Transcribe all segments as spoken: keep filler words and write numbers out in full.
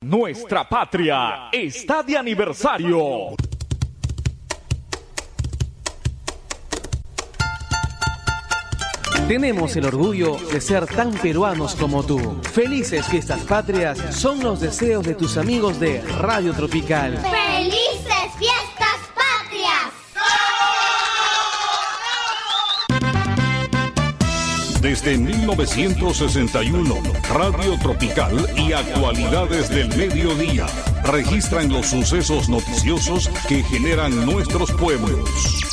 Nuestra patria está de aniversario. Tenemos el orgullo de ser tan peruanos como tú. Felices fiestas patrias son los deseos de tus amigos de Radio Tropical. ¡Felices fiestas patrias! Desde mil novecientos sesenta y uno, Radio Tropical y Actualidades del Mediodía registran los sucesos noticiosos que generan nuestros pueblos.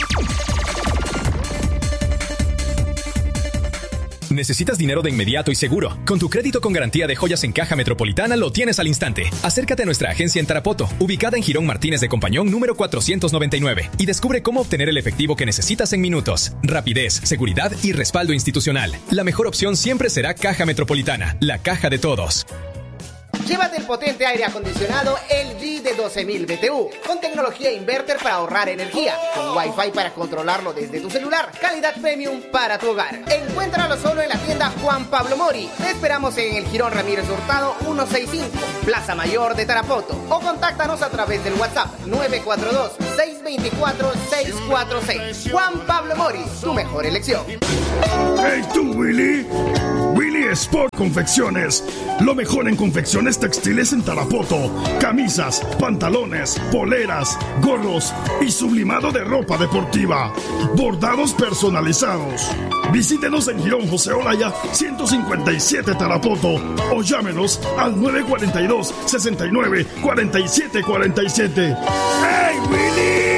¿Necesitas dinero de inmediato y seguro? Con tu crédito con garantía de Joyas en Caja Metropolitana lo tienes al instante. Acércate a nuestra agencia en Tarapoto, ubicada en Girón Martínez de Compañón número cuatrocientos noventa y nueve, y descubre cómo obtener el efectivo que necesitas en minutos. Rapidez, seguridad y respaldo institucional. La mejor opción siempre será Caja Metropolitana, la caja de todos. Llévate el potente aire acondicionado L G de doce mil B T U, con tecnología inverter para ahorrar energía, con Wi-Fi para controlarlo desde tu celular, calidad premium para tu hogar. Encuéntralo solo en la tienda Juan Pablo Mori. Te esperamos en el Girón Ramírez Hurtado ciento sesenta y cinco, Plaza Mayor de Tarapoto, o contáctanos a través del WhatsApp nueve cuatro dos, seis dos cuatro, seis cuatro seis. Juan Pablo Mori, tu mejor elección. ¡Hey tú, Willy! Willy Sport Confecciones. Lo mejor en confecciones textiles en Tarapoto. Camisas, pantalones, poleras, gorros y sublimado de ropa deportiva. Bordados personalizados. Visítenos en Girón José Olaya ciento cincuenta y siete Tarapoto o llámenos al nueve cuatro dos, seis nueve, cuatro siete cuatro siete. ¡Hey, Willy!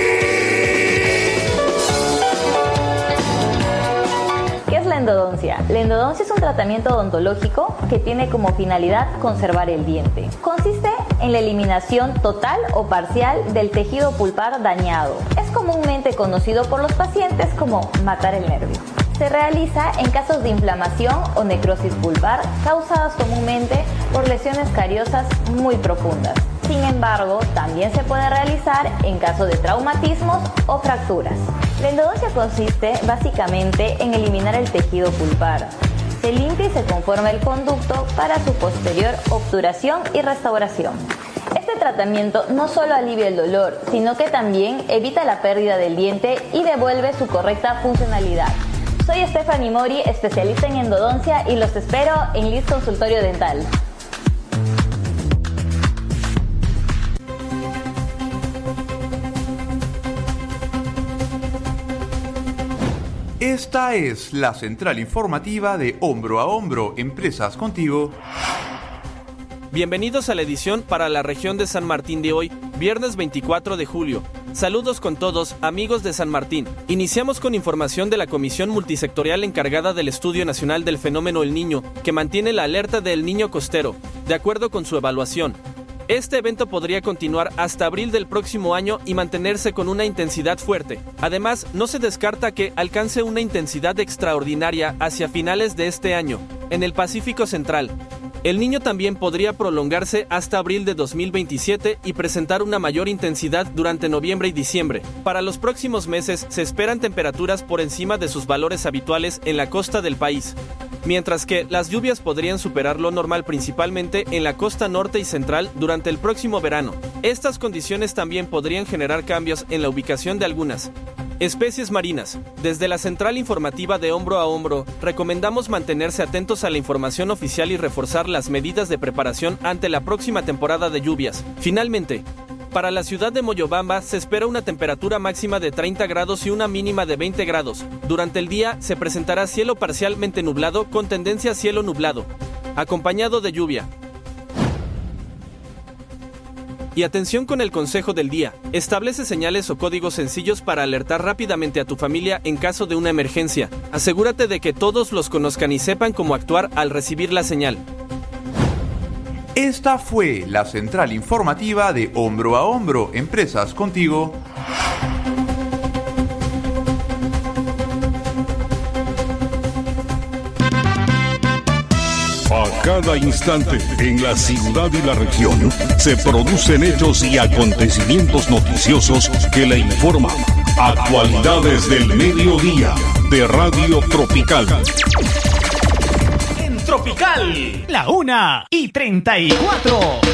La endodoncia. La endodoncia es un tratamiento odontológico que tiene como finalidad conservar el diente. Consiste en la eliminación total o parcial del tejido pulpar dañado. Es comúnmente conocido por los pacientes como matar el nervio. Se realiza en casos de inflamación o necrosis pulpar causadas comúnmente por lesiones cariosas muy profundas. Sin embargo, también se puede realizar en caso de traumatismos o fracturas. La endodoncia consiste básicamente en eliminar el tejido pulpar. Se limpia y se conforma el conducto para su posterior obturación y restauración. Este tratamiento no solo alivia el dolor, sino que también evita la pérdida del diente y devuelve su correcta funcionalidad. Soy Stephanie Mori, especialista en endodoncia, y los espero en Liz Consultorio Dental. Esta es la central informativa de Hombro a Hombro, Empresas Contigo. Bienvenidos a la edición para la región de San Martín de hoy, viernes veinticuatro de julio. Saludos con todos, amigos de San Martín. Iniciamos con información de la Comisión Multisectorial encargada del Estudio Nacional del Fenómeno El Niño, que mantiene la alerta del Niño Costero. De acuerdo con su evaluación, este evento podría continuar hasta abril del próximo año y mantenerse con una intensidad fuerte. Además, no se descarta que alcance una intensidad extraordinaria hacia finales de este año. En el Pacífico Central, el Niño también podría prolongarse hasta abril de dos mil veintisiete y presentar una mayor intensidad durante noviembre y diciembre. Para los próximos meses se esperan temperaturas por encima de sus valores habituales en la costa del país, mientras que las lluvias podrían superar lo normal principalmente en la costa norte y central durante el próximo verano. Estas condiciones también podrían generar cambios en la ubicación de algunas especies marinas. Desde la central informativa de Hombro a Hombro, recomendamos mantenerse atentos a la información oficial y reforzar las medidas de preparación ante la próxima temporada de lluvias. Finalmente, para la ciudad de Moyobamba se espera una temperatura máxima de treinta grados y una mínima de veinte grados. Durante el día se presentará cielo parcialmente nublado con tendencia a cielo nublado, acompañado de lluvia. Y atención con el consejo del día. Establece señales o códigos sencillos para alertar rápidamente a tu familia en caso de una emergencia. Asegúrate de que todos los conozcan y sepan cómo actuar al recibir la señal. Esta fue la central informativa de Hombro a Hombro, Empresas Contigo. A cada instante, en la ciudad y la región, se producen hechos y acontecimientos noticiosos que le informan. Actualidades del mediodía de Radio Tropical. En Tropical, la una y treinta y cuatro.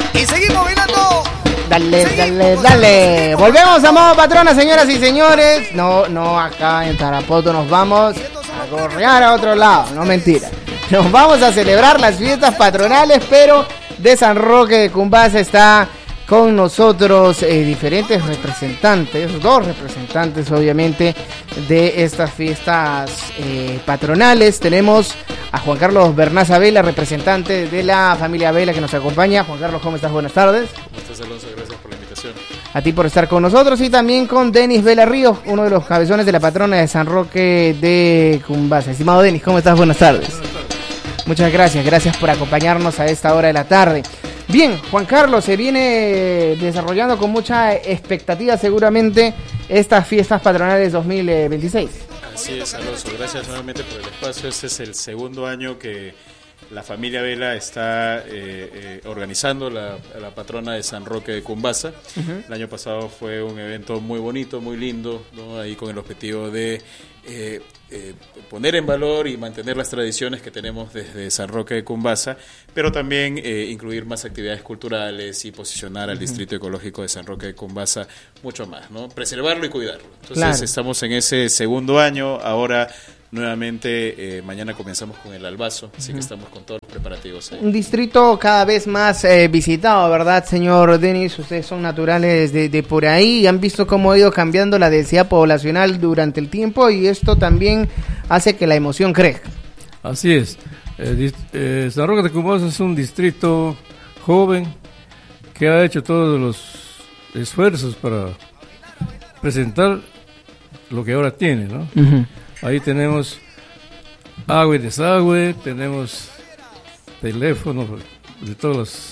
Y seguimos bailando. Dale, dale, dale. Volvemos a modo patrona, señoras y señores. No, no, acá en Tarapoto nos vamos a correar a otro lado. No, mentira. Nos vamos a celebrar las fiestas patronales, pero de San Roque de Cumbasa está con nosotros eh, diferentes representantes, dos representantes obviamente de estas fiestas eh, patronales. Tenemos a Juan Carlos Bernaza Vela, representante de la familia Vela, que nos acompaña. Juan Carlos, ¿cómo estás? Buenas tardes. ¿Cómo estás, Alonso? Gracias por la invitación. A ti por estar con nosotros, y también con Denis Vela Ríos, uno de los cabezones de la patrona de San Roque de Cumbasa. Estimado Denis, ¿cómo estás? Buenas tardes. Buenas tardes. Muchas gracias, gracias por acompañarnos a esta hora de la tarde. Bien, Juan Carlos, se viene desarrollando con mucha expectativa seguramente estas fiestas patronales dos mil veintiséis. Así es, Alonso, gracias nuevamente por el espacio. Este es el segundo año que la familia Vela está eh, eh, organizando la, la patrona de San Roque de Cumbasa. Uh-huh. El año pasado fue un evento muy bonito, muy lindo, ¿no? Ahí con el objetivo de eh, eh, poner en valor y mantener las tradiciones que tenemos desde San Roque de Cumbasa, pero también eh, incluir más actividades culturales y posicionar al uh-huh. Distrito Ecológico de San Roque de Cumbasa mucho más, ¿no? Preservarlo y cuidarlo. Entonces claro. Estamos en ese segundo año, ahora nuevamente eh, mañana comenzamos con el albazo, así uh-huh. que estamos con todos los preparativos ahí. Un distrito cada vez más eh, visitado, ¿verdad, señor Denis? Ustedes son naturales de, de por ahí y han visto cómo ha ido cambiando la densidad poblacional durante el tiempo, y esto también hace que la emoción crezca. Así es. Eh, eh, San Roque de Cumbasa es un distrito joven que ha hecho todos los esfuerzos para presentar lo que ahora tiene, ¿no? Uh-huh. Ahí tenemos agua y desagüe, tenemos teléfonos de todos los,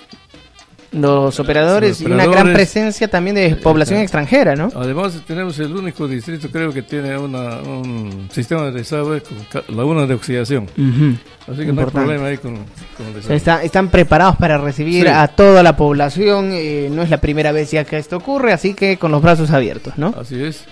los, operadores, los operadores y una gran presencia también de población eh, extranjera, ¿no? Además tenemos el único distrito, creo que tiene una, un sistema de desagüe con laguna de oxidación. Uh-huh. Así que Importante. No hay problema ahí con, con el desagüe. Está, están preparados para recibir sí. a toda la población, eh, no es la primera vez ya que esto ocurre, así que con los brazos abiertos, ¿no? Así es.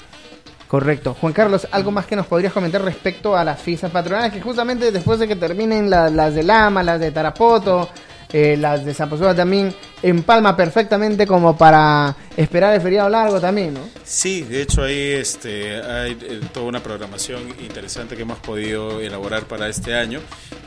Correcto. Juan Carlos, ¿algo más que nos podrías comentar respecto a las fiestas patronales? Que justamente después de que terminen la, las de Lama, las de Tarapoto, eh, las de San Pozuelo también, empalma perfectamente como para esperar el feriado largo también, ¿no? Sí, de hecho ahí este, hay eh, toda una programación interesante que hemos podido elaborar para este año.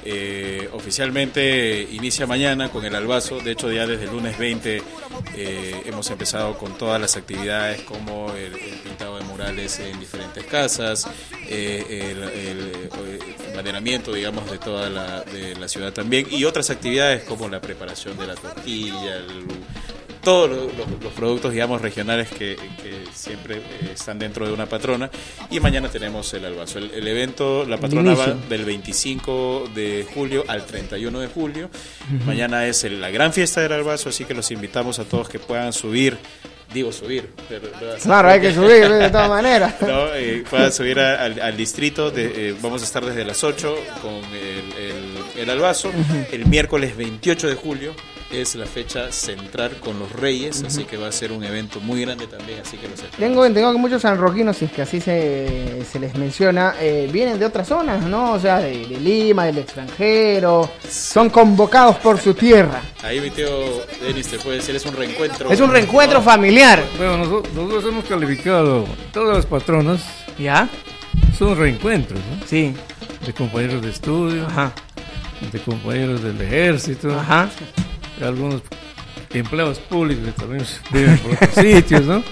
Eh, oficialmente inicia mañana con el albazo, de hecho ya desde el lunes veinte eh, hemos empezado con todas las actividades como el, el pintado de murales en diferentes casas, eh, el, el, el mantenimiento, digamos, de toda la, de la ciudad también, y otras actividades como la preparación de la tortilla, el, todos los, los, los productos, digamos, regionales que, que siempre eh, están dentro de una patrona. Y mañana tenemos el albazo. El, el evento, la patrona va del veinticinco de julio al treinta y uno de julio. Uh-huh. Mañana es el, la gran fiesta del albazo, así que los invitamos a todos que puedan subir. Digo subir. Pero, pero, claro, hay que subir de todas maneras. No, eh, puedan subir a, al, al distrito. De, eh, vamos a estar desde las ocho con el, el, el albazo. Uh-huh. El miércoles veintiocho de julio es la fecha central con los Reyes, uh-huh. así que va a ser un evento muy grande también, así que los Tengo entendido que muchos sanroquinos, si es que así se, se les menciona, eh, vienen de otras zonas, ¿no? O sea, de, de Lima, del extranjero, son convocados por su tierra. Ahí mi tío Denis te puede decir, es un reencuentro. Es un reencuentro ¿no? familiar. Bueno, nosotros, nosotros hemos calificado todas las patronas. ¿Ya? Son reencuentros, ¿no? Sí. De compañeros de estudio, ajá. de compañeros del ejército, ajá. algunos empleados públicos que también viven por otros sitios, ¿no?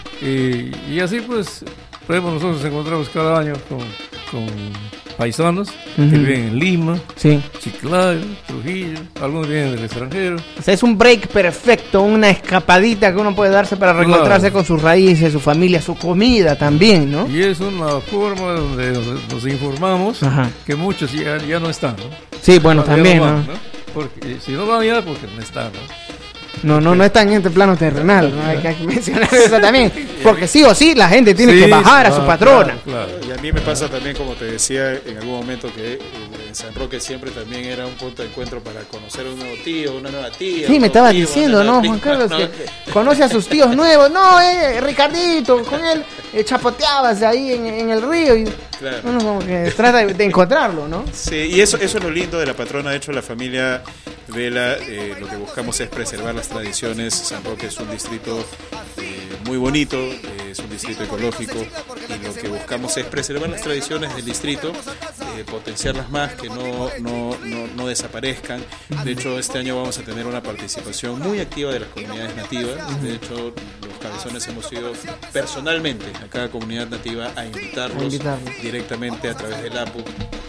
Y, y así pues, por ejemplo, nosotros nos encontramos cada año con, con paisanos uh-huh. que viven en Lima, sí. Chiclayo, Trujillo, algunos vienen del extranjero. O sea, es un break perfecto, una escapadita que uno puede darse para reencontrarse claro. con sus raíces, su familia, su comida también, ¿no? Y es una forma donde nos, nos informamos ajá. que muchos ya, ya no están, ¿no? Sí, bueno, ya también, no van, ¿no? ¿no? Porque si no van ya, porque no están, ¿no? No, no, no están en este plano terrenal, ¿no? Hay que mencionar eso también, porque sí o sí la gente tiene sí, que bajar sí, a su patrona. Claro, claro. Y a mí me pasa también, como te decía en algún momento, que en San Roque siempre también era un punto de encuentro para conocer a un nuevo tío, una nueva tía. Sí, me estabas diciendo, ¿no, Juan Carlos? No. Que conoce a sus tíos nuevos. No, eh, Ricardito, con él eh, chapoteabas ahí en, en el río y claro. uno como que trata de, de encontrarlo, ¿no? Sí, y eso, eso es lo lindo de la patrona. De hecho, la familia vela. Eh, lo que buscamos es preservar las tradiciones. San Roque es un distrito eh, muy bonito, eh, es un distrito ecológico, y lo que buscamos es preservar las tradiciones del distrito, eh, potenciarlas más, que no, no, no, no desaparezcan. De hecho, este año vamos a tener una participación muy activa de las comunidades nativas. De hecho, los cabezones hemos ido personalmente a cada comunidad nativa a invitarlos, a invitarlos. directamente a través del A P U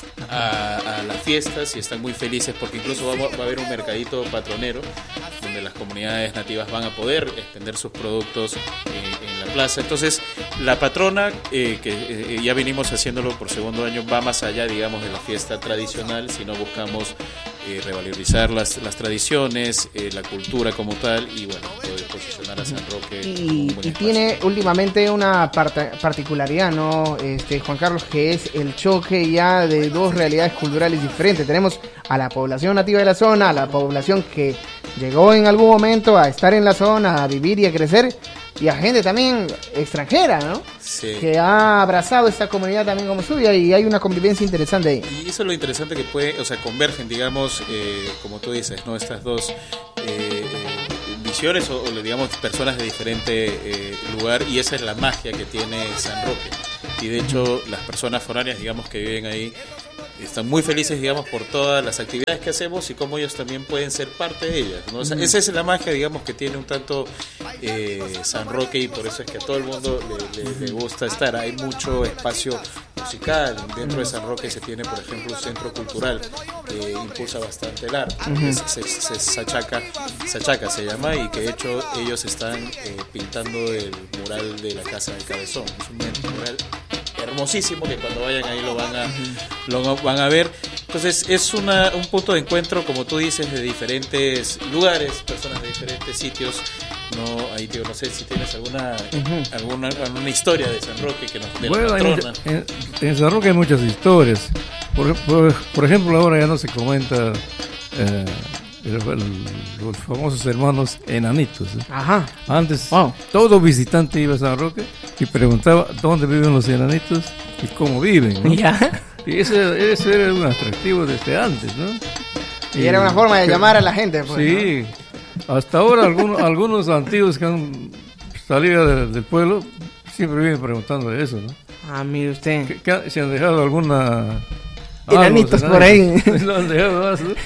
a, a las fiestas, y están muy felices porque incluso va, va a haber un mercadito patronero donde las comunidades nativas van a poder extender sus productos eh, en la plaza. Entonces, la patrona, eh, que eh, ya venimos haciéndolo por segundo año, va más allá, digamos, de la fiesta tradicional, sino buscamos eh, revalorizar las, las tradiciones, eh, la cultura como tal, y bueno, poder posicionar a San Roque. Y, y tiene últimamente una part- particularidad, ¿no, este, Juan Carlos? Que es el choque ya de dos realidades culturales diferentes. Tenemos a la población nativa de la zona, a la población que llegó en algún momento a estar en la zona, a vivir y a crecer, y a gente también extranjera, ¿no? Sí. Que ha abrazado esta comunidad también como suya, y hay una convivencia interesante ahí. Y eso es lo interesante, que puede, o sea, convergen, digamos, eh, como tú dices, ¿no? Estas dos eh, visiones o, o, digamos, personas de diferente eh, lugar, y esa es la magia que tiene San Roque. Y de hecho, las personas foráneas, digamos, que viven ahí, están muy felices, digamos, por todas las actividades que hacemos y cómo ellos también pueden ser parte de ellas, ¿no? O sea, esa es la magia, digamos, que tiene un tanto eh, San Roque, y por eso es que a todo el mundo le, le, le gusta estar. Hay mucho espacio musical. Dentro de San Roque se tiene, por ejemplo, un centro cultural que impulsa bastante el arte. Uh-huh. Es, se, se, Sachaca, Sachaca se llama, y que de hecho ellos están eh, pintando el mural de la Casa del Cabezón. Es un mural hermosísimo que cuando vayan ahí lo van a lo van a ver. Entonces es una, un punto de encuentro, como tú dices, de diferentes lugares, personas de diferentes sitios. No, ahí tío, no sé si tienes alguna uh-huh. alguna, alguna historia de San Roque que nos de bueno, la patrona. En, en San Roque hay muchas historias. Por, por, por ejemplo, ahora ya no se comenta eh, el, el, los famosos hermanos enanitos. ¿eh? Ajá. Antes wow. todo visitante iba a San Roque y preguntaba dónde viven los enanitos y cómo viven, ¿no? ¿Ya? Y ese, ese era un atractivo desde antes, ¿no? Y, y era una forma de que, llamar a la gente, pues, sí, ¿no? Hasta ahora algunos, algunos antiguos que han salido de, del pueblo siempre vienen preguntando de eso, ¿no? Ah, mire usted. Que, que se han dejado alguna... enanitos por ahí. Lo han dejado más, ¿no?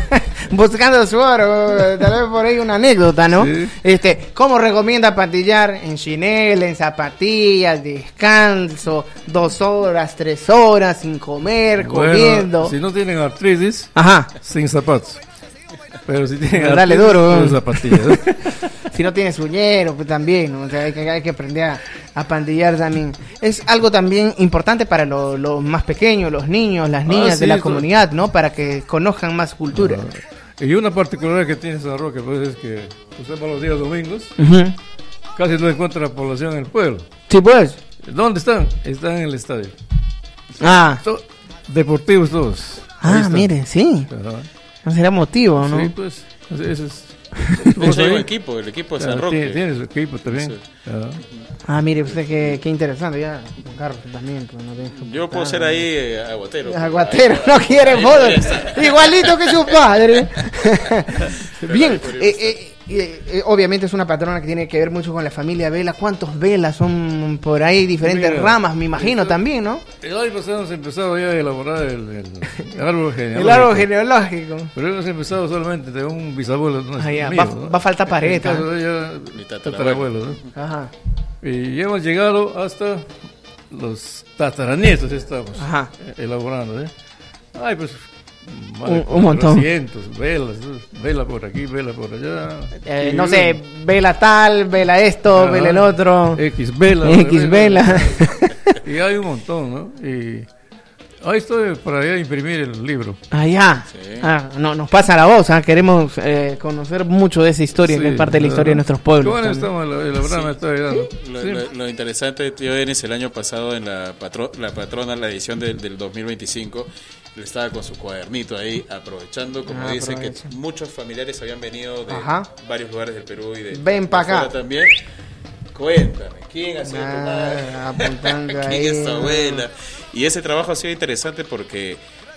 Buscando su oro, tal vez por ahí una anécdota, ¿no? Sí. Este, ¿cómo recomienda patillar? En chinel, en zapatillas, descanso, dos horas, tres horas, sin comer, bueno, comiendo. Si no tienen artritis, ajá, sin zapatos. Pero si tienen pero dale artritis, duro, con zapatillas. Si no tienes uñero, pues también, ¿no? O sea, hay que, hay que aprender a, a pandillar también. Es algo también importante para los lo más pequeños, los niños, las niñas ah, sí, de la comunidad, ¿no? Para que conozcan más cultura. Uh, y una particularidad que tiene San Roque, pues, es que usted va los días domingos, uh-huh. casi no encuentra la población en el pueblo. Sí, pues. ¿Dónde están? Están en el estadio. Ah. To- deportivos todos. Ah, mire, sí. Ajá. No será motivo, ¿no? Sí, pues, ese es... De hecho, hay un equipo, el equipo de San Roque. Tiene, tiene su equipo también. Sí. Uh-huh. Ah, mire usted qué, qué interesante. Ya, Juan Carlos también. Pues, no yo puedo ser ahí eh, aguatero. Aguatero, no quiere modo. Igualito que su padre. Bien, eh, eh, eh, eh, obviamente es una patrona que tiene que ver mucho con la familia Vela. ¿Cuántos Velas son por ahí? Diferentes Mira, ramas, me imagino eso, también, ¿no? El año pasado hemos empezado ya a elaborar el, el, el árbol genealógico. El árbol genealógico. Pero hemos empezado solamente de un bisabuelo. No, ah, ya, mío, va, ¿no? va a faltar pared. En caso de ella, mi tatarabuelo, ¿no? Ajá. Y hemos llegado hasta los tataranietos, estamos Ajá. elaborando, ¿eh? Ay, pues... Un, un montón. Cientos, velas, vela por aquí, vela por allá. Eh, no sé, vela tal, vela esto, ajá, vela el otro. X vela. X vela. Y hay un montón, ¿no? Y ahí estoy para allá imprimir el libro. Ah, ya. Sí. Ah, no, nos pasa la voz, ¿eh? Queremos eh, conocer mucho de esa historia, sí, que es parte de la historia de nuestros pueblos. Bueno, estamos elaborando sí. esta ¿Sí? Lo, sí. lo, lo interesante, tío Denis, el año pasado en la, patro, la patrona, la edición del, del dos mil veinticinco, él estaba con su cuadernito ahí, aprovechando, como ah, dice, aprovecha. Que muchos familiares habían venido de Ajá. varios lugares del Perú y de Ven para acá también. Cuéntame, ¿quién ha sido ah, tu madre? ¿Quién ahí. es tu abuela? Y ese trabajo ha sido interesante porque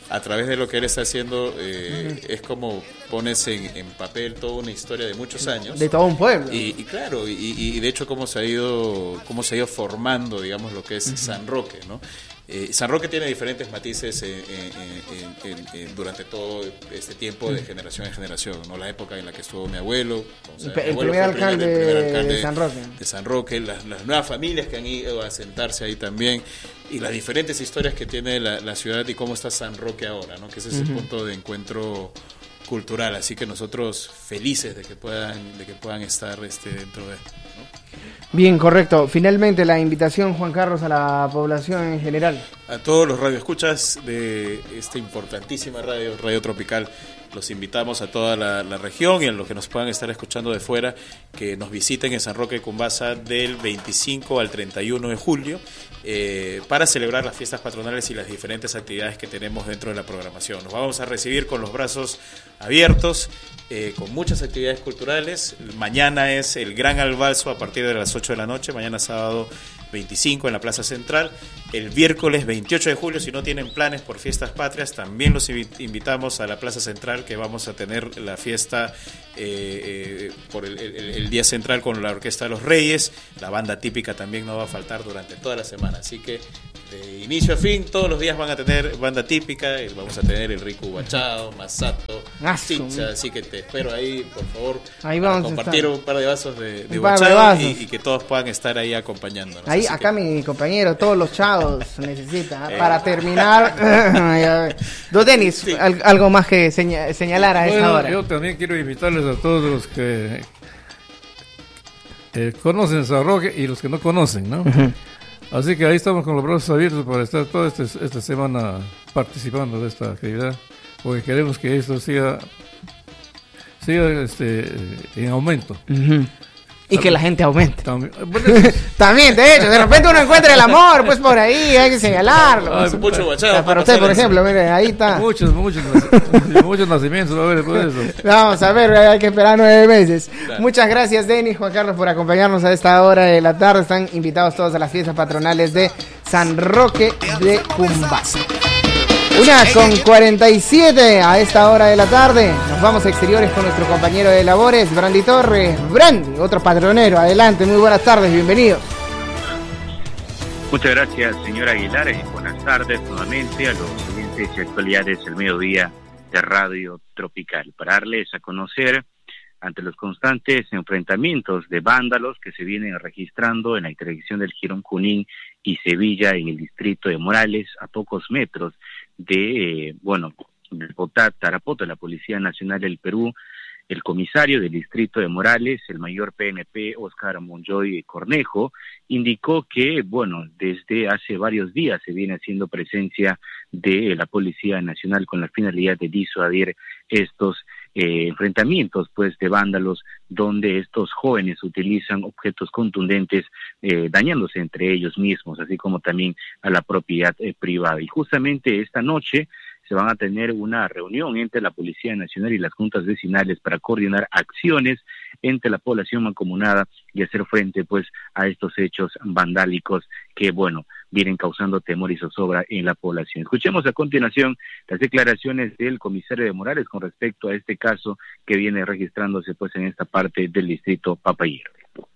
a través de lo que él está haciendo, eh, uh-huh. es como pones en, en papel toda una historia de muchos años. De todo un pueblo. Y, y claro, y, y de hecho cómo se ha ido, cómo se ha ido formando, digamos, lo que es uh-huh. San Roque, ¿no? Eh, San Roque tiene diferentes matices eh, eh, eh, eh, eh, durante todo este tiempo de generación en generación, ¿no? La época en la que estuvo mi abuelo, o sea, el, mi abuelo primer fue alcalde, el primer alcalde de San Roque, de San Roque las, las nuevas familias que han ido a sentarse ahí también, y las diferentes historias que tiene la, la ciudad y cómo está San Roque ahora, ¿no? Que ese es uh-huh. el punto de encuentro cultural, así que nosotros felices de que puedan de que puedan estar este dentro de, ¿no? Bien, correcto. Finalmente la invitación, Juan Carlos, a la población en general. A todos los radioescuchas de esta importantísima radio, Radio Tropical, los invitamos a toda la, la región y a los que nos puedan estar escuchando de fuera, que nos visiten en San Roque de Cumbasa del veinticinco al treinta y uno de julio eh, para celebrar las fiestas patronales y las diferentes actividades que tenemos dentro de la programación. Nos vamos a recibir con los brazos abiertos, eh, con muchas actividades culturales. Mañana es el gran albalzo a partir de las ocho de la noche, mañana sábado veinticinco en la Plaza Central. El miércoles veintiocho de julio, si no tienen planes por fiestas patrias, también los invitamos a la Plaza Central, que vamos a tener la fiesta eh, eh, por el, el, el día central con la Orquesta de los Reyes. La banda típica también no va a faltar durante toda la semana, así que de inicio a fin todos los días van a tener banda típica. Vamos a tener el rico guachado, masato, chicha, así que te espero ahí, por favor, ahí vamos a compartir a un par de vasos de, de guachado y, y que todos puedan estar ahí acompañándonos. Ahí, acá que... mi compañero, todos los chavos necesitan, eh. para terminar. Don Denis, sí. al, algo más que seña, señalar a bueno, esta hora. Yo también quiero invitarles a todos los que eh, conocen San Roque y los que no conocen, ¿no? Uh-huh. Así que ahí estamos con los brazos abiertos para estar toda este, esta semana participando de esta actividad, porque queremos que esto siga, siga este, en aumento. Uh-huh. Y que la gente aumente. También, También, de hecho, de repente uno encuentra el amor, pues por ahí hay que señalarlo. Ah, mucho guachado, para usted, por ejemplo, mire, ahí está. Muchos, muchos, muchos nacimientos va a haber después de eso. Vamos a ver, hay que esperar nueve meses. Claro. Muchas gracias, Denis, Juan Carlos, por acompañarnos a esta hora de la tarde. Están invitados todos a las fiestas patronales de San Roque de Cumbasa. Una con cuarenta y siete a esta hora de la tarde. Nos vamos a exteriores con nuestro compañero de labores, Brandy Torres. Brandy, otro patronero. Adelante, muy buenas tardes, bienvenido. Muchas gracias, señor Aguilar. Y buenas tardes nuevamente a los oyentes y actualidades del mediodía de Radio Tropical. Para darles a conocer, ante los constantes enfrentamientos de vándalos que se vienen registrando en la intersección del Jirón Junín y Sevilla en el distrito de Morales, a pocos metros de, eh, bueno, del Potá, Tarapoto, la Policía Nacional del Perú, el comisario del distrito de Morales, el mayor P N P, Óscar Monjoy Cornejo, indicó que, bueno, desde hace varios días se viene haciendo presencia de la Policía Nacional con la finalidad de disuadir estos eh, enfrentamientos, pues, de vándalos, donde estos jóvenes utilizan objetos contundentes, eh, dañándose entre ellos mismos, así como también a la propiedad eh, privada. Y justamente esta noche se van a tener una reunión entre la Policía Nacional y las juntas vecinales para coordinar acciones entre la población mancomunada y hacer frente, pues, a estos hechos vandálicos que, bueno, vienen causando temor y zozobra en la población. Escuchemos a continuación las declaraciones del comisario de Morales con respecto a este caso que viene registrándose, pues, en esta parte del distrito Papayero.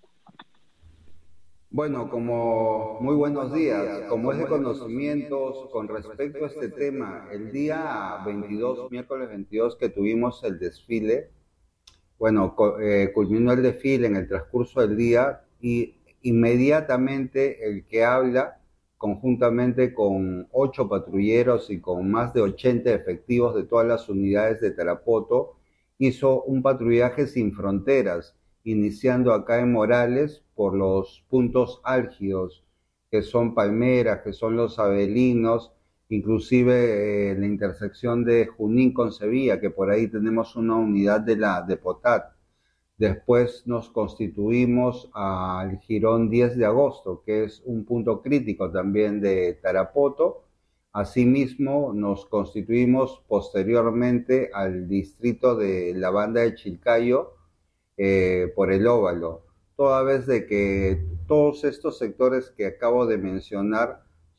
Bueno, como muy buenos días, como es de conocimientos con respecto a este tema, el día veintidós, miércoles veintidós que tuvimos el desfile, bueno, eh, culminó el desfile en el transcurso del día y inmediatamente el que habla, conjuntamente con ocho patrulleros y con más de ochenta efectivos de todas las unidades de Tarapoto, hizo un patrullaje sin fronteras, iniciando acá en Morales por los puntos álgidos, que son Palmeras, que son los Avelinos, inclusive eh, la intersección de Junín con Sevilla, que por ahí tenemos una unidad de la de Potat. Después nos constituimos al Jirón diez de agosto, que es un punto crítico también de Tarapoto. Asimismo, nos constituimos posteriormente al distrito de la Banda de Chilcayo, Eh, por el Óvalo, toda vez de que todos estos sectores que acabo de mencionar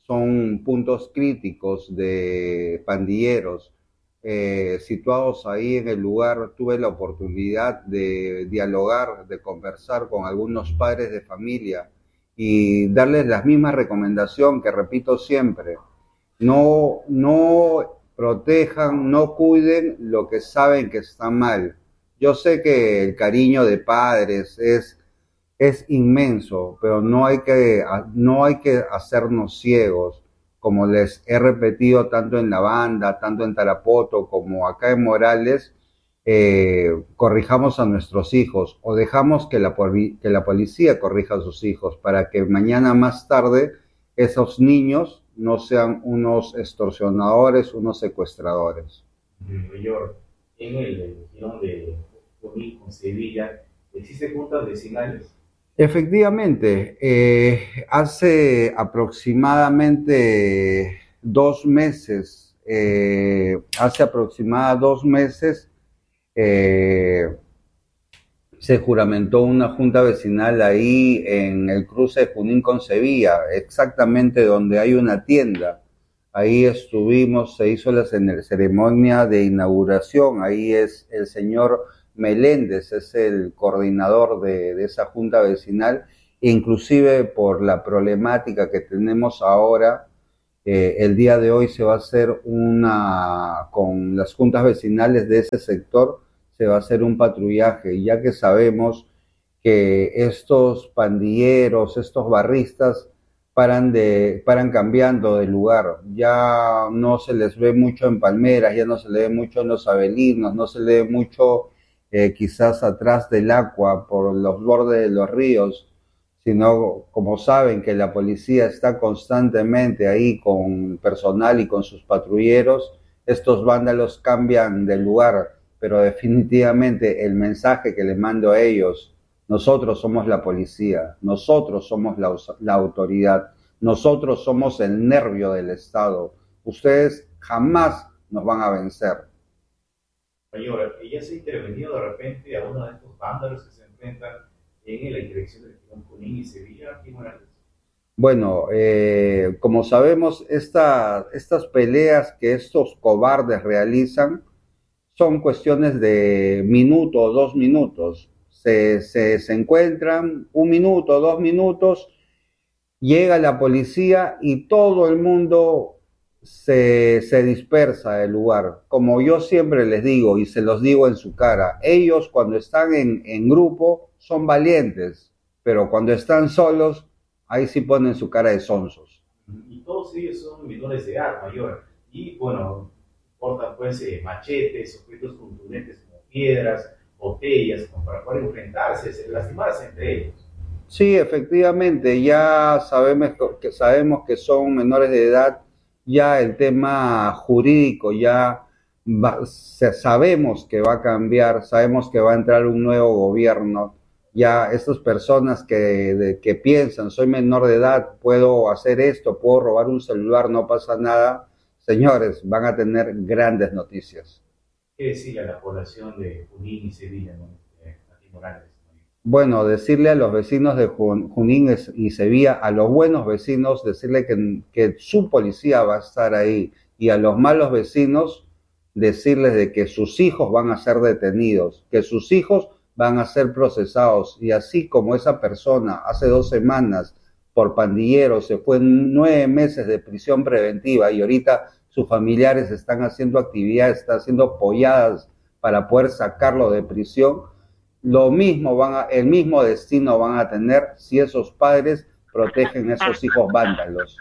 son puntos críticos de pandilleros eh, situados ahí en el lugar. Tuve la oportunidad de dialogar, de conversar con algunos padres de familia y darles la misma recomendación que repito siempre: no, no protejan, no cuiden lo que saben que está mal. Yo sé que el cariño de padres es, es inmenso, pero no hay que, no hay que hacernos ciegos. Como les he repetido tanto en la banda, tanto en Tarapoto como acá en Morales, eh, corrijamos a nuestros hijos o dejamos que la, que la policía corrija a sus hijos para que mañana más tarde esos niños no sean unos extorsionadores, unos secuestradores. Mayor, en el girón de Junín con Sevilla, ¿existen juntas vecinales? Efectivamente, eh, hace aproximadamente dos meses, eh, hace aproximadamente dos meses eh, se juramentó una junta vecinal ahí en el cruce de Junín con Sevilla, exactamente donde hay una tienda. Ahí estuvimos, se hizo la ceremonia de inauguración, ahí es el señor Meléndez, es el coordinador de, de esa junta vecinal, inclusive por la problemática que tenemos ahora, eh, el día de hoy se va a hacer una, con las juntas vecinales de ese sector, se va a hacer un patrullaje, ya que sabemos que estos pandilleros, estos barristas, paran, de, paran cambiando de lugar, ya no se les ve mucho en Palmeras, ya no se le ve mucho en Los Avelinos, no se le ve mucho Eh, quizás atrás del agua, por los bordes de los ríos, sino como saben que la policía está constantemente ahí con personal y con sus patrulleros, estos vándalos cambian de lugar, pero definitivamente el mensaje que les mando a ellos: nosotros somos la policía, nosotros somos la, la autoridad, nosotros somos el nervio del Estado, ustedes jamás nos van a vencer. Mayor, ¿ya se ha intervenido de repente a uno de estos vándalos que se enfrentan en la dirección del girón Junín y Sevilla aquí en Morales? Bueno, eh, como sabemos, esta, estas peleas que estos cobardes realizan son cuestiones de minuto o dos minutos. Se, se, se encuentran un minuto, dos minutos, llega la policía y todo el mundo Se, se dispersa del lugar. Como yo siempre les digo y se los digo en su cara, ellos cuando están en, en grupo son valientes, pero cuando están solos, ahí sí ponen su cara de sonsos. Y todos ellos son menores de edad, Mayor, y bueno, portan pues eh, machetes, objetos contundentes como piedras, botellas, como para poder enfrentarse, lastimarse entre ellos. Sí, efectivamente, ya sabemos que, sabemos que son menores de edad. Ya el tema jurídico ya va, sabemos que va a cambiar, sabemos que va a entrar un nuevo gobierno. Ya estas personas que, de, que piensan, soy menor de edad, puedo hacer esto, puedo robar un celular, no pasa nada, señores, van a tener grandes noticias. ¿Qué decirle a la población de Junín y Sevilla, ¿no? aquí en Morales? Bueno, decirle a los vecinos de Junín y Sevilla, a los buenos vecinos, decirle que, que su policía va a estar ahí, y a los malos vecinos, decirles de que sus hijos van a ser detenidos, que sus hijos van a ser procesados, y así como esa persona hace dos semanas por pandillero se fue en nueve meses de prisión preventiva y ahorita sus familiares están haciendo actividades, están haciendo apoyadas para poder sacarlo de prisión, lo mismo van a, el mismo destino van a tener si esos padres protegen a esos hijos vándalos.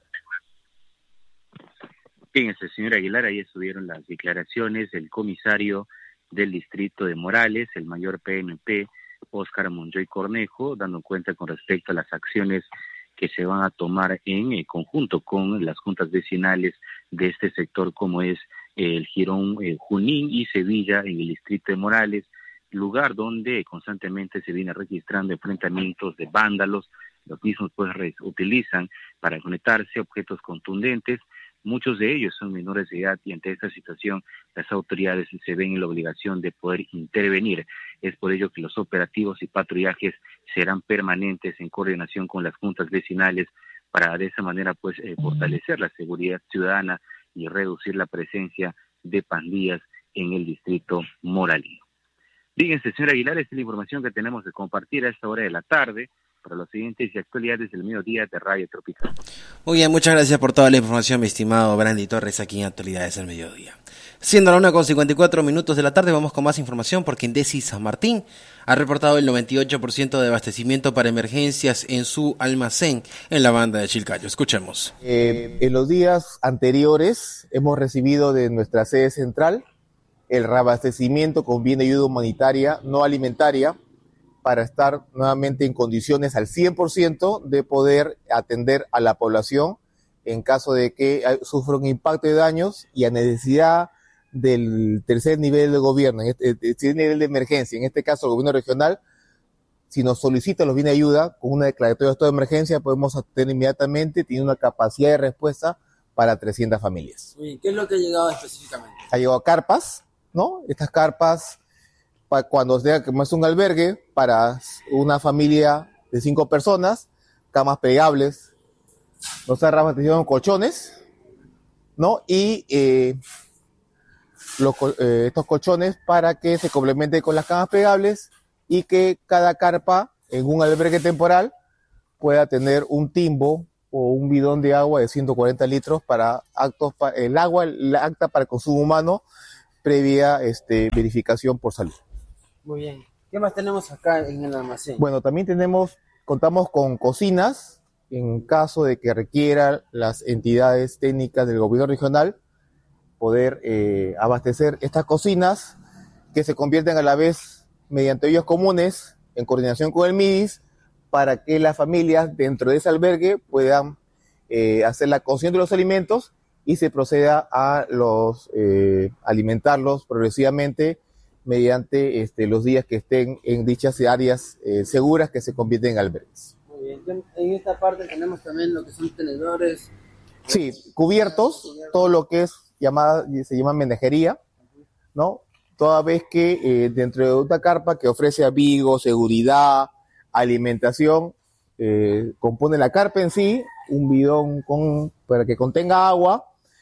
Fíjense, señor Aguilar, ahí estuvieron las declaraciones del comisario del distrito de Morales, el mayor P M P, Óscar Monjoy Cornejo, dando cuenta con respecto a las acciones que se van a tomar en eh, conjunto con las juntas vecinales de este sector, como es eh, el Girón eh, Junín y Sevilla en el distrito de Morales, lugar donde constantemente se viene registrando enfrentamientos de vándalos. Los mismos pues utilizan para conectarse objetos contundentes. Muchos de ellos son menores de edad y ante esta situación las autoridades se ven en la obligación de poder intervenir. Es por ello que los operativos y patrullajes serán permanentes en coordinación con las juntas vecinales para de esa manera pues eh, fortalecer la seguridad ciudadana y reducir la presencia de pandillas en el distrito moralino. Fíjense, señor Aguilar, esta es la información que tenemos que compartir a esta hora de la tarde para los siguientes y actualidades del mediodía de Radio Tropical. Muy bien, muchas gracias por toda la información, mi estimado Brandy Torres, aquí en Actualidades del Mediodía. Siendo la una con cincuenta y cuatro minutos de la tarde, vamos con más información porque Indesi San Martín ha reportado el noventa y ocho por ciento de abastecimiento para emergencias en su almacén en la banda de Chilcayo. Escuchemos. Eh, en los días anteriores hemos recibido de nuestra sede central el reabastecimiento con bien de ayuda humanitaria no alimentaria para estar nuevamente en condiciones al cien por ciento de poder atender a la población en caso de que sufra un impacto de daños y a necesidad del tercer nivel de gobierno, en este, tercer nivel de emergencia, en este caso el gobierno regional. Si nos solicita los bienes de ayuda con una declaratoria de estado de emergencia, podemos atender inmediatamente, tiene una capacidad de respuesta para trescientas familias. ¿Qué es lo que ha llegado específicamente? Ha llegado carpas, ¿no? Estas carpas, para cuando sea que más un albergue para una familia de cinco personas, camas plegables, nos ha reabastecido con colchones, ¿no? Y eh, los, eh, estos colchones para que se complemente con las camas plegables y que cada carpa en un albergue temporal pueda tener un timbo o un bidón de agua de ciento cuarenta litros para actos, pa, el agua, el acta para el consumo humano previa este, verificación por salud. Muy bien. ¿Qué más tenemos acá en el almacén? Bueno, también tenemos, contamos con cocinas en caso de que requieran las entidades técnicas del gobierno regional poder eh, abastecer estas cocinas que se convierten a la vez mediante ollas comunes en coordinación con el M I D I S para que las familias dentro de ese albergue puedan eh, hacer la cocción de los alimentos y se proceda a los eh, alimentarlos progresivamente mediante este, los días que estén en dichas áreas eh, seguras que se convierten en albergues. Muy bien. En esta parte tenemos también lo que son tenedores. Sí, cubiertos, todo lo que es llamada, se llama mensajería, ¿no? Toda vez que eh, dentro de una carpa que ofrece abrigo, seguridad, alimentación, eh, compone la carpa en sí, un bidón con, para que contenga agua,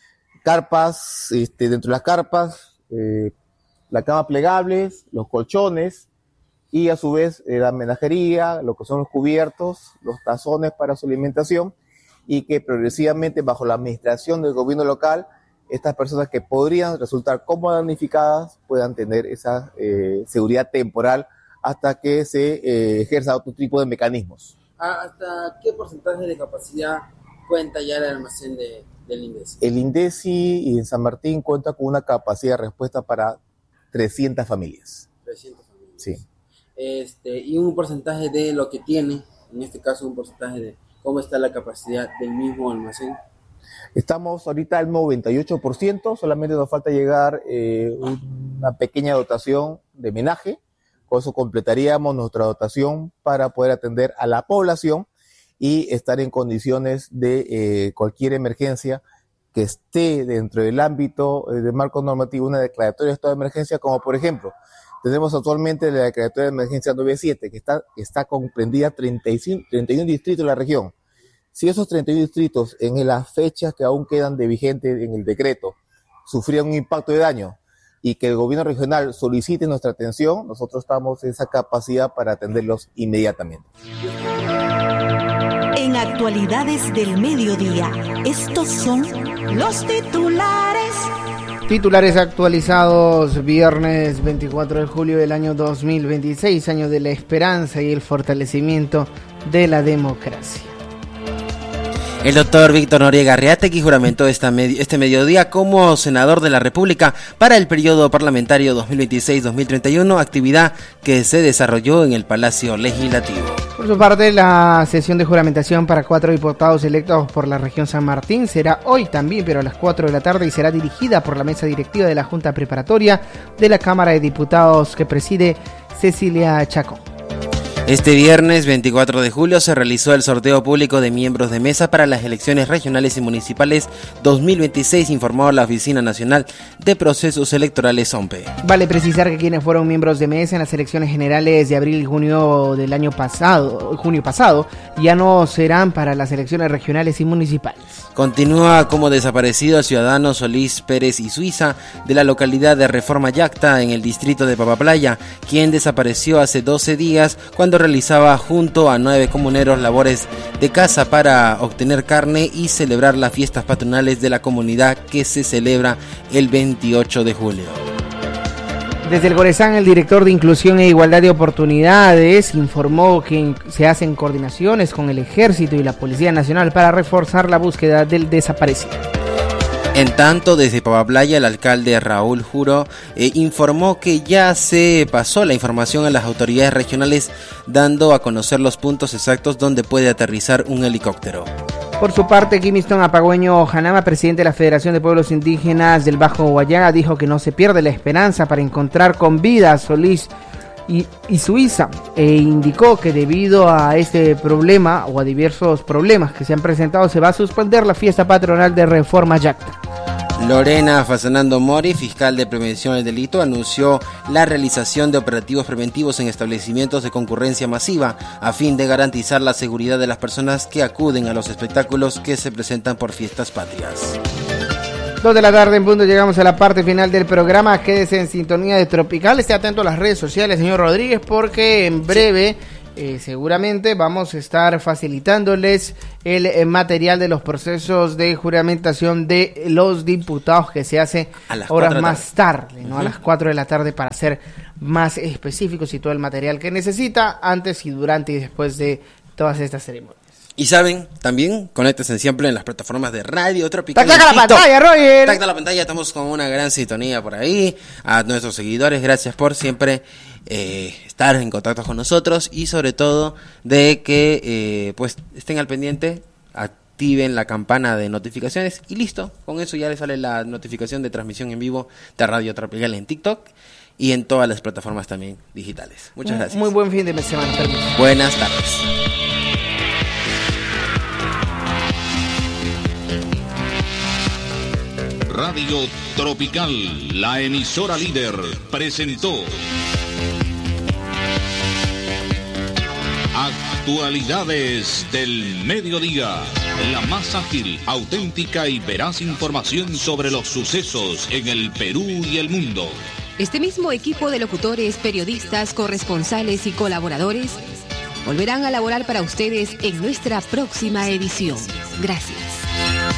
carpas, este, dentro de las carpas, eh, la cama plegables, los colchones y a su vez eh, la menajería, lo que son los cubiertos, los tazones para su alimentación y que progresivamente bajo la administración del gobierno local estas personas que podrían resultar como damnificadas puedan tener esa eh, seguridad temporal hasta que se eh, ejerza otro tipo de mecanismos. ¿Hasta qué porcentaje de capacidad cuenta ya el almacén de, del INDECI? El INDECI en San Martín cuenta con una capacidad de respuesta para trescientas familias. trescientas familias. Sí. Este, y un porcentaje de lo que tiene, en este caso un porcentaje de cómo está la capacidad del mismo almacén. Estamos ahorita al noventa y ocho por ciento, solamente nos falta llegar eh, una pequeña dotación de menaje, con eso completaríamos nuestra dotación para poder atender a la población y estar en condiciones de eh, cualquier emergencia que esté dentro del ámbito eh, de marco normativo, una declaratoria de estado de emergencia, como por ejemplo, tenemos actualmente la declaratoria de emergencia noventa y siete, que está, está comprendida treinta y cinco, treinta y uno distritos de la región. Si esos treinta y uno distritos, en las fechas que aún quedan de vigente en el decreto, sufrían un impacto de daño y que el gobierno regional solicite nuestra atención, nosotros estamos en esa capacidad para atenderlos inmediatamente. En Actualidades del Mediodía, estos son los titulares. Titulares actualizados viernes veinticuatro de julio del año dos mil veintiséis, año de la esperanza y el fortalecimiento de la democracia. El doctor Víctor Noriega Arriategui juramentó esta med- este mediodía como senador de la República para el periodo parlamentario dos mil veintiséis dos mil treinta y uno, actividad que se desarrolló en el Palacio Legislativo. Por su parte, la sesión de juramentación para cuatro diputados electos por la región San Martín será hoy también, pero a las cuatro de la tarde, y será dirigida por la mesa directiva de la Junta Preparatoria de la Cámara de Diputados que preside Cecilia Chacón. Este viernes veinticuatro de julio se realizó el sorteo público de miembros de mesa para las elecciones regionales y municipales dos mil veintiséis, informó la Oficina Nacional de Procesos Electorales O M P E. Vale precisar que quienes fueron miembros de mesa en las elecciones generales de abril y junio del año pasado, junio pasado, ya no serán para las elecciones regionales y municipales. Continúa como desaparecido el ciudadano Solís Pérez y Suiza de la localidad de Reforma Yacta en el distrito de Papaplaya, quien desapareció hace doce días cuando realizaba junto a nueve comuneros labores de caza para obtener carne y celebrar las fiestas patronales de la comunidad que se celebra el veintiocho de julio. Desde el Goresán, el director de Inclusión e Igualdad de Oportunidades informó que se hacen coordinaciones con el Ejército y la Policía Nacional para reforzar la búsqueda del desaparecido. En tanto, desde Papaplaya, el alcalde Raúl Juro eh, informó que ya se pasó la información a las autoridades regionales, dando a conocer los puntos exactos donde puede aterrizar un helicóptero. Por su parte, Kimiston Apagüeño Janama, presidente de la Federación de Pueblos Indígenas del Bajo Guayana, dijo que no se pierde la esperanza para encontrar con vida a Solís y, y Suiza, e indicó que debido a este problema o a diversos problemas que se han presentado, se va a suspender la fiesta patronal de Reforma Yacta. Lorena Fasanando Mori, fiscal de prevención del delito, anunció la realización de operativos preventivos en establecimientos de concurrencia masiva a fin de garantizar la seguridad de las personas que acuden a los espectáculos que se presentan por fiestas patrias. Dos de la tarde en punto, llegamos a la parte final del programa. Quédese en sintonía de Tropical, esté atento a las redes sociales, señor Rodríguez, porque en breve eh, seguramente vamos a estar facilitándoles el eh, material de los procesos de juramentación de los diputados que se hace horas más tarde, ¿no? Uh-huh. A las cuatro de la tarde, para ser más específicos y todo el material que necesita antes y durante y después de todas estas ceremonias. Y saben, también conéctense siempre en las plataformas de Radio Tropical. ¡Tac, tac a la pantalla, Roger! ¡Tac, tac a la pantalla! Estamos con una gran sintonía por ahí. A nuestros seguidores, gracias por siempre eh, estar en contacto con nosotros y sobre todo de que eh, pues estén al pendiente, activen la campana de notificaciones y listo. Con eso ya les sale la notificación de transmisión en vivo de Radio Tropical en TikTok y en todas las plataformas también digitales. Muchas gracias. Muy buen fin de semana. Permiso. Buenas tardes. Radio Tropical, la emisora líder, presentó Actualidades del Mediodía, la más ágil, auténtica y veraz información sobre los sucesos en el Perú y el mundo. Este mismo equipo de locutores, periodistas, corresponsales y colaboradores volverán a laborar para ustedes en nuestra próxima edición. Gracias.